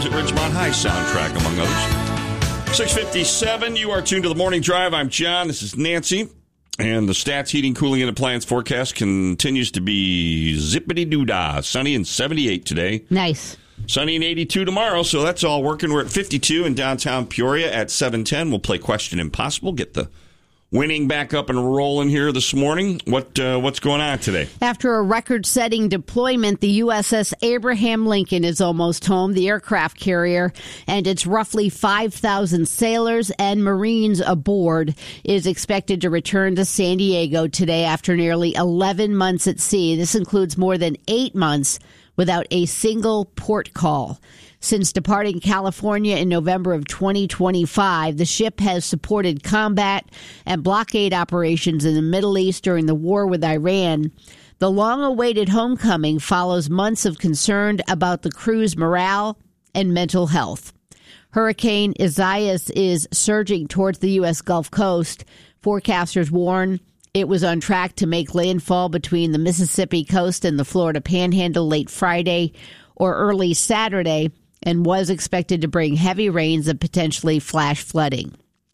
at Ridgemont High soundtrack, among others. 6:57, you are tuned to the Morning Drive. I'm John. This is Nancy. And the Stats Heating, Cooling, and Appliance forecast continues to be zippity-doo-dah. Sunny and 78 today. Nice. Sunny and 82 tomorrow, so that's all working. We're at 52 in downtown Peoria at 7:10. We'll play Question Impossible, get the winning back up and rolling here this morning. What's going on today? After a record-setting deployment, the USS Abraham Lincoln is almost home, the aircraft carrier, and its roughly 5,000 sailors and Marines aboard is expected to return to San Diego today after nearly 11 months at sea. This includes more than 8 months without a single port call. Since departing California in November of 2025, the ship has supported combat and blockade operations in the Middle East during the war with Iran. The long-awaited homecoming follows months of concern about the crew's morale and mental health. Hurricane Isaias is surging towards the U.S. Gulf Coast. Forecasters warn it was on track to make landfall between the Mississippi coast and the Florida Panhandle late Friday or early Saturday, and was expected to bring heavy rains and potentially flash flooding.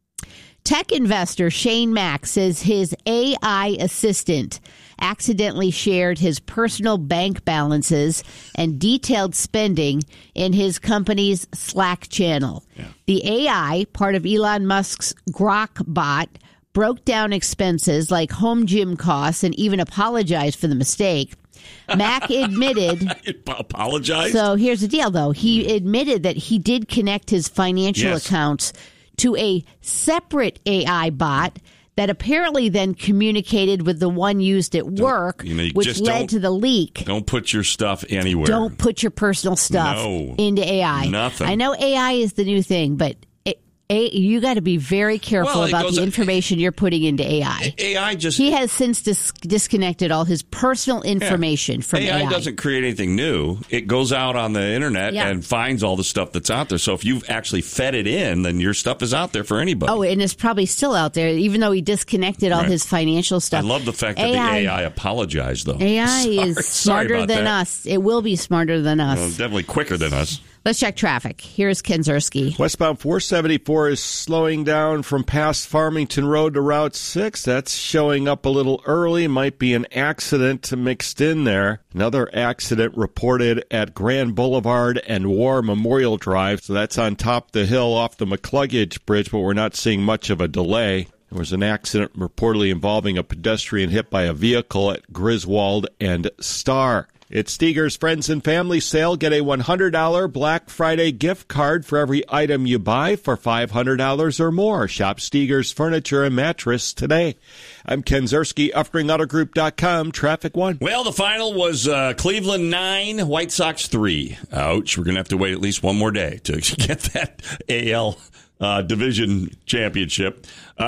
Tech investor Shane Mack says his AI assistant accidentally shared his personal bank balances and detailed spending in his company's Slack channel. Yeah. The AI, part of Elon Musk's Grok bot, broke down expenses like home gym costs and even apologized for the mistake. Mack admitted... Apologized? So here's the deal, though. He admitted that he did connect his financial accounts to a separate AI bot that apparently then communicated with the one used at work, which led to the leak. Don't put your stuff anywhere. Don't put your personal stuff into AI. Nothing. I know AI is the new thing, but... you got to be very careful about the information you're putting into AI. He has since disconnected all his personal information from AI. AI doesn't create anything new. It goes out on the internet and finds all the stuff that's out there. So if you've actually fed it in, then your stuff is out there for anybody. Oh, and it's probably still out there, even though he disconnected all his financial stuff. I love the fact that the AI apologized, though. AI is smarter than us. It will be smarter than us. Well, definitely quicker than us. Let's check traffic. Here's Ken Zerski. Westbound 474 is slowing down from past Farmington Road to Route 6. That's showing up a little early. Might be an accident mixed in there. Another accident reported at Grand Boulevard and War Memorial Drive. So that's on top of the hill off the McCluggage Bridge, but we're not seeing much of a delay. There was an accident reportedly involving a pedestrian hit by a vehicle at Griswold and Star. It's Steger's Friends and Family Sale. Get a $100 Black Friday gift card for every item you buy for $500 or more. Shop Steger's Furniture and Mattress today. I'm Ken Zerski, UffringAutoGroup.com, Traffic 1. Well, the final was Cleveland 9, White Sox 3. Ouch, we're going to have to wait at least one more day to get that AL Division Championship.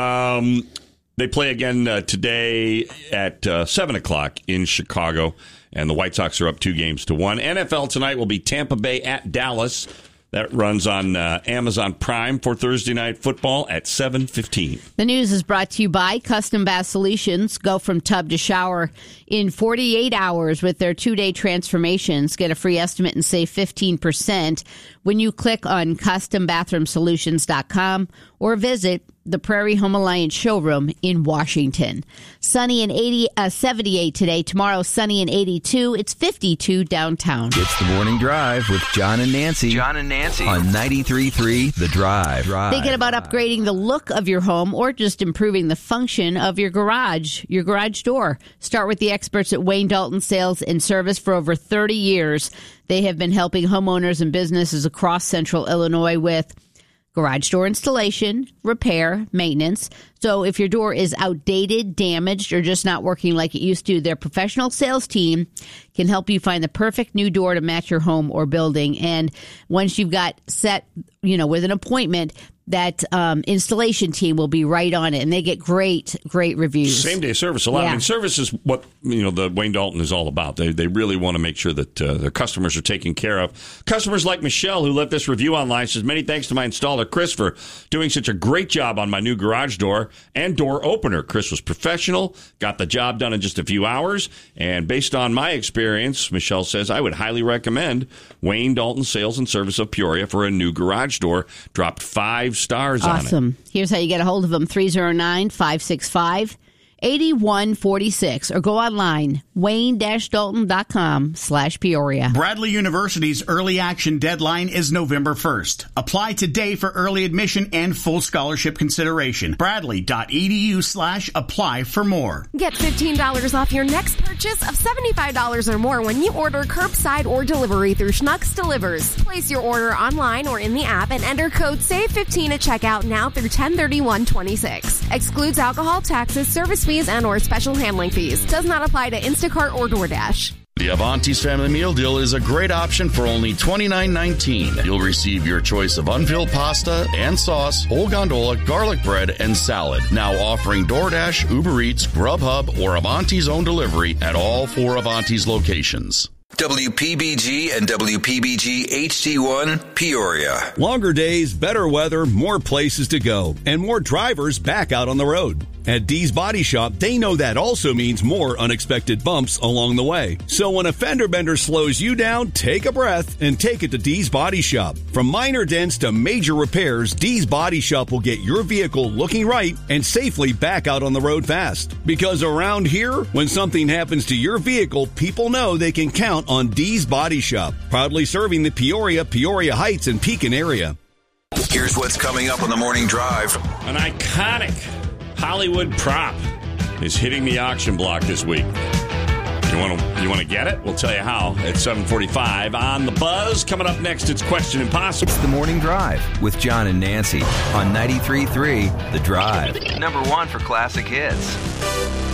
They play again today at 7 o'clock in Chicago. And the White Sox are up 2-1. NFL tonight will be Tampa Bay at Dallas. That runs on Amazon Prime for Thursday Night Football at 7:15. The news is brought to you by Custom Bath Solutions. Go from tub to shower in 48 hours with their 2-day transformations. Get a free estimate and save 15% when you click on CustomBathroomSolutions.com or visit the Prairie Home Alliance showroom in Washington. Sunny and 78 today. Tomorrow, sunny and 82. It's 52 downtown. It's the Morning Drive with John and Nancy. John and Nancy on 93.3 The Drive. Thinking about upgrading the look of your home or just improving the function of your garage door. Start with the experts at Wayne Dalton Sales and Service. For over 30 years, they have been helping homeowners and businesses across central Illinois with garage door installation, repair, maintenance. So if your door is outdated, damaged, or just not working like it used to, their professional sales team can help you find the perfect new door to match your home or building. And once you've got set, with an appointment, that installation team will be right on it, and they get great reviews. Same day service. I mean, service is what the Wayne Dalton is all about. They really want to make sure that their customers are taken care of. Customers like Michelle, who left this review online, says, many thanks to my installer, Chris, for doing such a great job on my new garage door and door opener. Chris was professional, got the job done in just a few hours, and based on my experience, Michelle says, I would highly recommend Wayne Dalton Sales and Service of Peoria for a new garage door. Dropped 5 stars on it. Awesome. Here's how you get a hold of them, 309-565-8146, or go online, wayne-dalton.com/Peoria. Bradley University's early action deadline is November 1st. Apply today for early admission and full scholarship consideration. Bradley.edu/apply for more. Get $15 off your next purchase of $75 or more when you order curbside or delivery through Schnucks Delivers. Place your order online or in the app and enter code SAVE15 at checkout now through 10/31/26. Excludes alcohol, taxes, service fees, and or special handling fees. Does not apply to Instacart or DoorDash. The Avanti's Family Meal Deal is a great option for only $29.19. You'll receive your choice of unfilled pasta and sauce, whole gondola, garlic bread, and salad. Now offering DoorDash, Uber Eats, Grubhub, or Avanti's own delivery at all 4 Avanti's locations. WPBG and WPBG HD1 Peoria. Longer days, better weather, more places to go, and more drivers back out on the road. At Dee's Body Shop, they know that also means more unexpected bumps along the way. So when a fender bender slows you down, take a breath and take it to Dee's Body Shop. From minor dents to major repairs, Dee's Body Shop will get your vehicle looking right and safely back out on the road fast. Because around here, when something happens to your vehicle, people know they can count on Dee's Body Shop. Proudly serving the Peoria, Peoria Heights, and Pekin area. Here's what's coming up on the Morning Drive. An iconic Hollywood prop is hitting the auction block this week. You want to get it? We'll tell you how at 7:45 on The Buzz. Coming up next, it's Question Impossible. It's The Morning Drive with John and Nancy on 93.3 The Drive. #1 for classic hits.